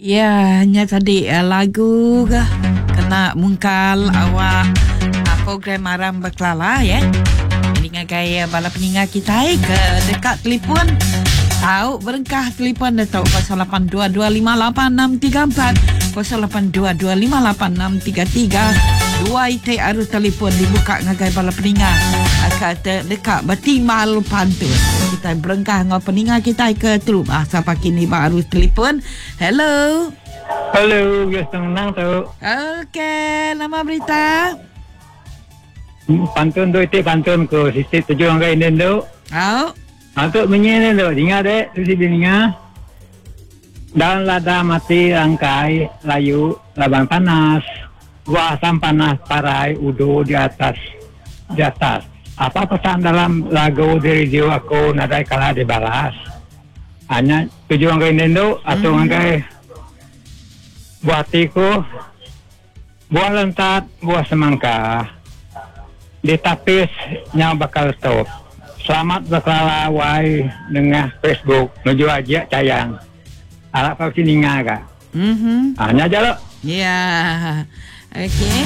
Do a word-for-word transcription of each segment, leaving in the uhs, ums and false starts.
Ya, hanya tadi uh, lagu kah kena mungkal awak uh, program Aram Berkelala ya. Dengan gaya bala peningat kita ke dekat telefon. Tahu berengkah telefon dah tahu kosong lapan dua dua lima lapan enam tiga empat kosong lapan dua dua lima lapan enam tiga tiga. Dua itu arus telefon dibuka ngagai bala peningat kat dekat Betimal Pantun. Kita berengkah ngau peningat kita ke teluk ah sampai kini arus telefon. Hello. Hello, biasa menang tu. Okey, nama berita. Pantun tu itu pantun ko sisi tujuh angka ini tu. Oh. Atau menyenyi tu, dengar deh, tu si dengar. Dan lada mati rangkai layu labang panas. Buah asam panas parai udo di atas di atas. Apa pesan dalam lagu dari jiwa aku nadai kalah dibalas. Hanya tujuh angka ini tu atau mm-hmm. angkai buah tiku, buah lentat, buah semangka. Ditapis yang bakal stop. Selamat berkelala wai dengan Facebook menuju aja cayang. Alat kau sini ngah Mhm. Hanya aja lo. Ya. Okey.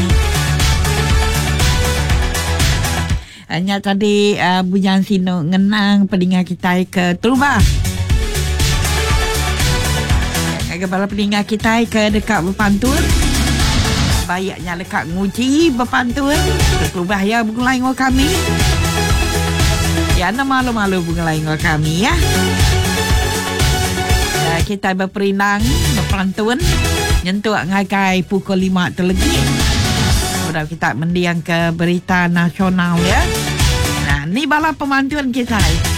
Hanya tadi uh, Bujang Sino ngenang peningat kita ke Terubah. Kepala peningat kita ke dekat Berpantun. Bayaknya dekat nguji Berpantun. Terubah ya bungalai ngau kami. Ya nama malu-malu bungalai ngau kami ya. Uh, kita berperinang Berpantun. Nyentuh ngagai pukul lima terlegi. Sudah kita mendiang ke berita nasional ya. Nah, ni bala pemantun kita.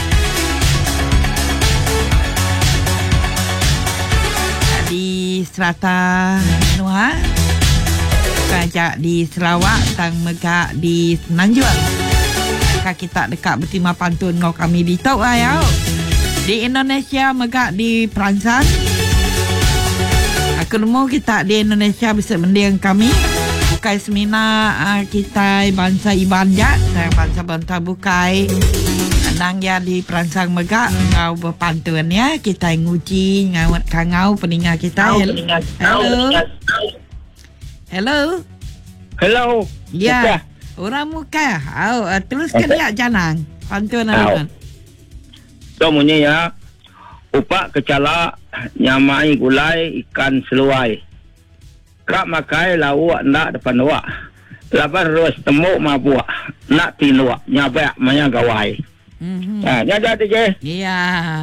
Di Serata Nuha. Kajak di Sarawak, Tang Megak di Semenanjung. Maka kita dekat Betima Pantun ngau kami di Tok Ayau. Di Indonesia Megak di Perancang. Aku nemu kita di Indonesia bisa mendiang kami. Bukai semina uh, kita bangsa Ibanjat dan bangsa-bangsa bukai. Nang ya di Perancang Megak ngau Berpantun ya. Kita nguji ngawat kangau peningat kita. Hello. Hello. Hello. Hello. Ya. Orang muka. Oh, uh, teruskan ya janang. Pantun anak. So munyi ya. Upak kecala nyamai gulai ikan seluai. Kak makai lawak nak depan wak. Lepas terus temuk mabuk. Nak tinuak nyabak maya gawai. Mhm. Ha, jaga tu je. Iya.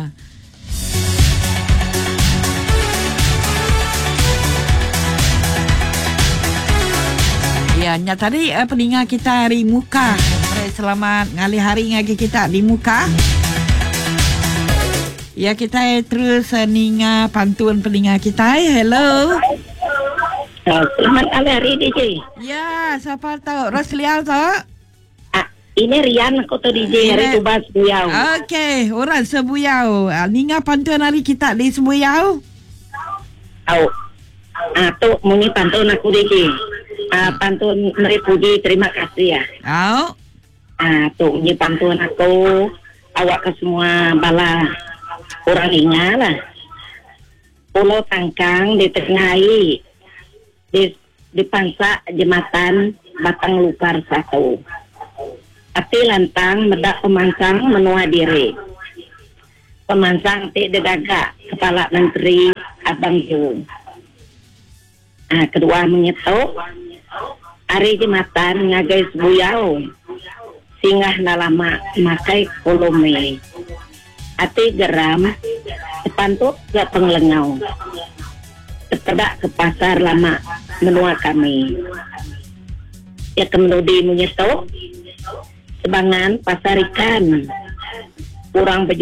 Ya, nya tadi uh, peningat kita hari muka. Selamat ngali hari ngagi kita di muka. Ya, kita terus uh, ninga pantun peningat kita. Hello. Uh, selamat hari D J. Ya, siapa tahu? Roslial tahu? Ah, ini Rian aku tu D J hari Tubas Buyau. Okey, orang Sebuyau. Uh, ninga pantun hari kita di Sebuyau. Oh. Ah, tu muni pantun aku D J. Ah, pantun Meri Puji, terima kasih ya. Oh. Ah, tu muni pantun aku awak ke semua bala orang ingat lah. Pulau Tangkang di Tengai. Di, di pangsa jembatan Batang Lukar satu. Ati lantang medak pemansang menua diri. Pemansang ti dedaga Kepala Menteri Abang Ju. Ah, kedua menyetok. Ari jembatan ngagai sebuyau. Singgah nalama makai kolome. Ati geram sepantuk ke penglengau. Sepedak ke pasar lama menua kami. Ya kemudi menyetok. Sebangan pasar ikan. Kurang baju